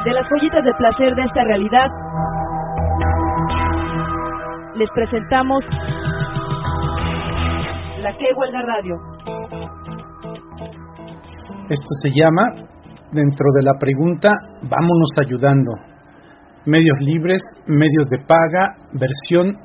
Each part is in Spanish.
De las joyitas de placer de esta realidad, les presentamos La Que Huelga Radio. Esto se llama, dentro de la pregunta, vámonos ayudando. Medios libres, medios de paga, versión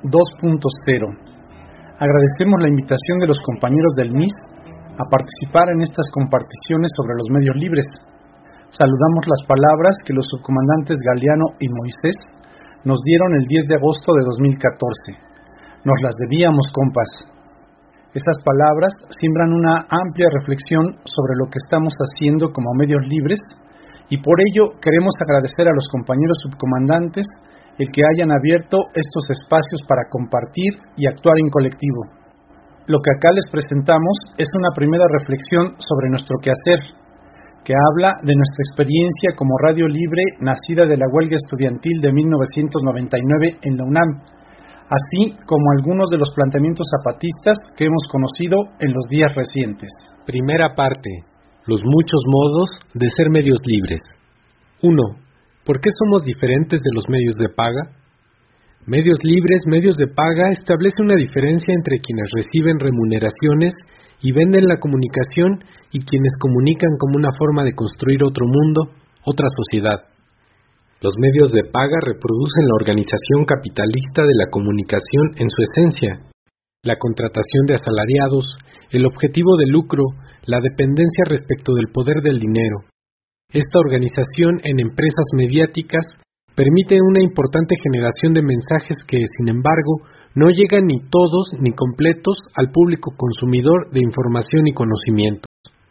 2.0. Agradecemos la invitación de los compañeros del MIS a participar en estas comparticiones sobre los medios libres. Saludamos las palabras que los subcomandantes Galeano y Moisés nos dieron el 10 de agosto de 2014. Nos las debíamos, compas. Estas palabras siembran una amplia reflexión sobre lo que estamos haciendo como medios libres y por ello queremos agradecer a los compañeros subcomandantes el que hayan abierto estos espacios para compartir y actuar en colectivo. Lo que acá les presentamos es una primera reflexión sobre nuestro quehacer, que habla de nuestra experiencia como radio libre nacida de la huelga estudiantil de 1999 en la UNAM, así como algunos de los planteamientos zapatistas que hemos conocido en los días recientes. Primera parte. Los muchos modos de ser medios libres. 1. ¿Por qué somos diferentes de los medios de paga? Medios libres, medios de paga, establece una diferencia entre quienes reciben remuneraciones y venden la comunicación y quienes comunican como una forma de construir otro mundo, otra sociedad. Los medios de paga reproducen la organización capitalista de la comunicación en su esencia, la contratación de asalariados, el objetivo de lucro, la dependencia respecto del poder del dinero. Esta organización en empresas mediáticas permite una importante generación de mensajes que, sin embargo, no llegan ni todos ni completos al público consumidor de información y conocimientos.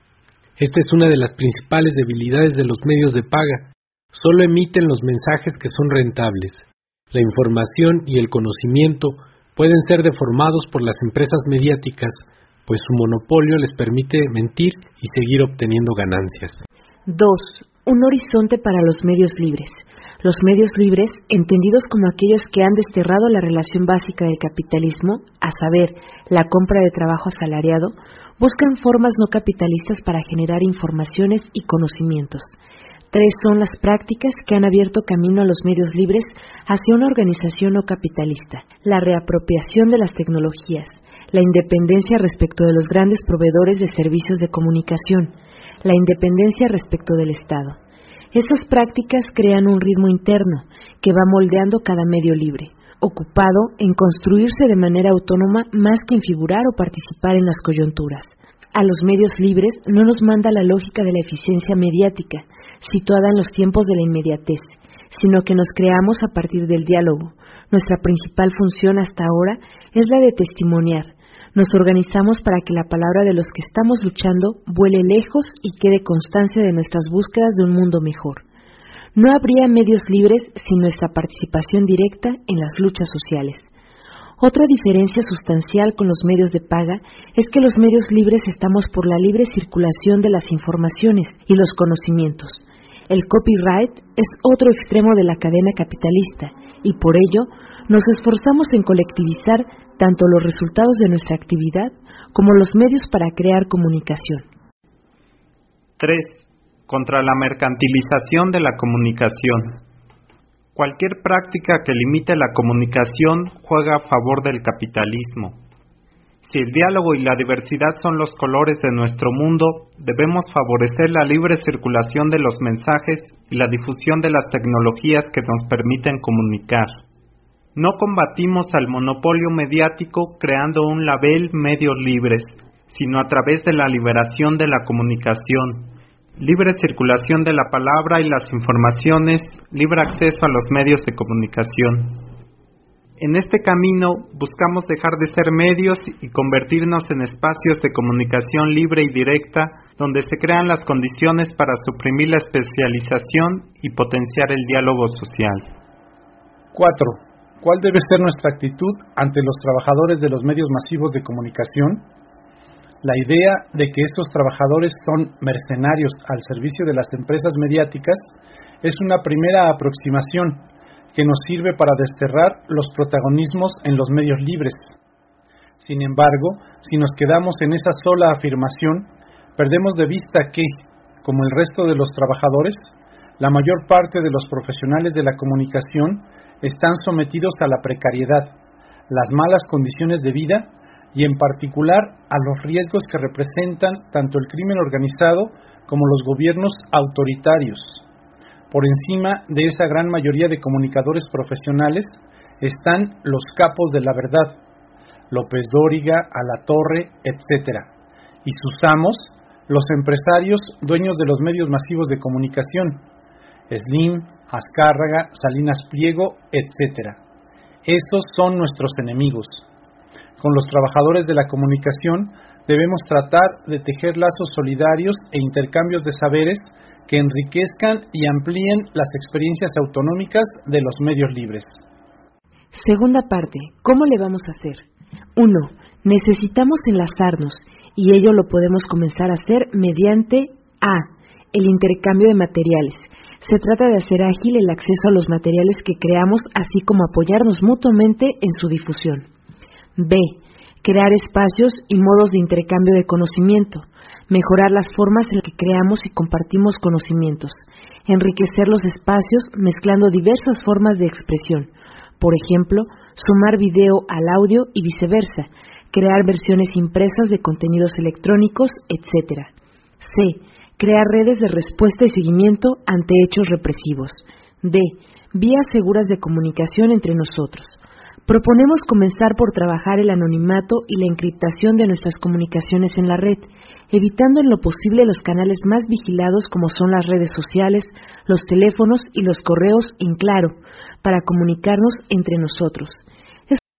Esta es una de las principales debilidades de los medios de paga. Solo emiten los mensajes que son rentables. La información y el conocimiento pueden ser deformados por las empresas mediáticas, pues su monopolio les permite mentir y seguir obteniendo ganancias. 2. Un horizonte para los medios libres. Los medios libres, entendidos como aquellos que han desterrado la relación básica del capitalismo, a saber, la compra de trabajo asalariado, buscan formas no capitalistas para generar informaciones y conocimientos. 3 son las prácticas que han abierto camino a los medios libres hacia una organización no capitalista: la reapropiación de las tecnologías, la independencia respecto de los grandes proveedores de servicios de comunicación, la independencia respecto del Estado. Esas prácticas crean un ritmo interno que va moldeando cada medio libre, ocupado en construirse de manera autónoma más que en figurar o participar en las coyunturas. A los medios libres no nos manda la lógica de la eficiencia mediática, situada en los tiempos de la inmediatez, sino que nos creamos a partir del diálogo. Nuestra principal función hasta ahora es la de testimoniar. Nos organizamos para que la palabra de los que estamos luchando vuele lejos y quede constancia de nuestras búsquedas de un mundo mejor. No habría medios libres sin nuestra participación directa en las luchas sociales. Otra diferencia sustancial con los medios de paga es que los medios libres estamos por la libre circulación de las informaciones y los conocimientos. El copyright es otro extremo de la cadena capitalista y por ello nos esforzamos en colectivizar tanto los resultados de nuestra actividad como los medios para crear comunicación. 3. Contra la mercantilización de la comunicación. Cualquier práctica que limite la comunicación juega a favor del capitalismo. Si el diálogo y la diversidad son los colores de nuestro mundo, debemos favorecer la libre circulación de los mensajes y la difusión de las tecnologías que nos permiten comunicar. No combatimos al monopolio mediático creando un label medios libres, sino a través de la liberación de la comunicación, libre circulación de la palabra y las informaciones, libre acceso a los medios de comunicación. En este camino buscamos dejar de ser medios y convertirnos en espacios de comunicación libre y directa, donde se crean las condiciones para suprimir la especialización y potenciar el diálogo social. 4. ¿Cuál debe ser nuestra actitud ante los trabajadores de los medios masivos de comunicación? La idea de que estos trabajadores son mercenarios al servicio de las empresas mediáticas es una primera aproximación que nos sirve para desterrar los protagonismos en los medios libres. Sin embargo, si nos quedamos en esa sola afirmación, perdemos de vista que, como el resto de los trabajadores, La mayor parte de los profesionales de la comunicación están sometidos a la precariedad, las malas condiciones de vida y en particular a los riesgos que representan tanto el crimen organizado como los gobiernos autoritarios. Por encima de esa gran mayoría de comunicadores profesionales están los capos de la verdad, López Dóriga, Alatorre, etc., y sus amos, los empresarios dueños de los medios masivos de comunicación, Slim, Azcárraga, Salinas Pliego, etc. Esos son nuestros enemigos. Con los trabajadores de la comunicación debemos tratar de tejer lazos solidarios e intercambios de saberes que enriquezcan y amplíen las experiencias autonómicas de los medios libres. Segunda parte, ¿cómo le vamos a hacer? 1. Necesitamos enlazarnos, y ello lo podemos comenzar a hacer mediante A. El intercambio de materiales. Se trata de hacer ágil el acceso a los materiales que creamos, así como apoyarnos mutuamente en su difusión. B. Crear espacios y modos de intercambio de conocimiento. Mejorar las formas en que creamos y compartimos conocimientos. Enriquecer los espacios mezclando diversas formas de expresión. Por ejemplo, sumar video al audio y viceversa. Crear versiones impresas de contenidos electrónicos, etc. C. Crear redes de respuesta y seguimiento ante hechos represivos. D. Vías seguras de comunicación entre nosotros. Proponemos comenzar por trabajar el anonimato y la encriptación de nuestras comunicaciones en la red, evitando en lo posible los canales más vigilados como son las redes sociales, los teléfonos y los correos en claro, para comunicarnos entre nosotros.